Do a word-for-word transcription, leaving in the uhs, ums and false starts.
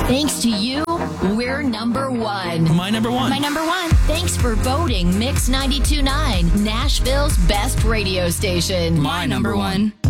Thanks to you, we're number one. My number one. My number one. Thanks for voting Mix ninety-two point nine, Nashville's best radio station. My number one.